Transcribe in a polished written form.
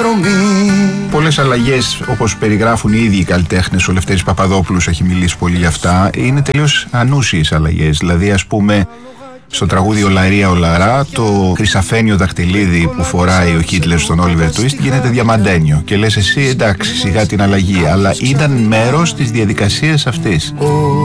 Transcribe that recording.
διαδρομή. Πολλές αλλαγές, όπως περιγράφουν οι ίδιοι οι καλλιτέχνες, ο Λευτέρης Παπαδόπουλος έχει μιλήσει πολύ για αυτά, είναι τελείως ανούσιες αλλαγές. Δηλαδή, ας πούμε, στο τραγούδι «Ο Λαρία, ο Λαρά», το χρυσαφένιο δαχτυλίδι που φοράει ο Χίτλερ στον Όλιβερ Twist γίνεται διαμαντένιο. Και λες εσύ, εντάξει, σιγά την αλλαγή, αλλά ήταν μέρος της διαδικασίας αυτής.